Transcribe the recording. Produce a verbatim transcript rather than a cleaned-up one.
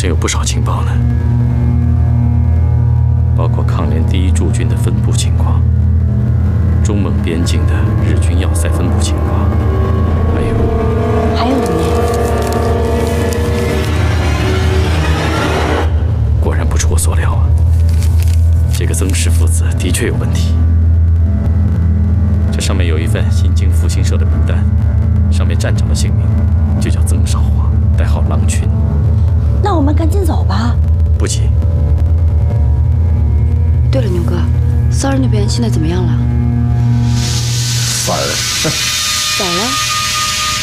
真有不少情报呢，包括抗联第一驻军的分布情况，中蒙边境的日军要塞分布情况，还有还有呢？ 果然不出我所料啊，这个曾氏父子的确有问题。这上面有一份新京复兴社的名单，上面站长的姓名就叫曾少华，代号郎群。 那我们赶紧走吧。 不急。 对了，牛哥，骚儿那边现在怎么样了？ 反儿咋了？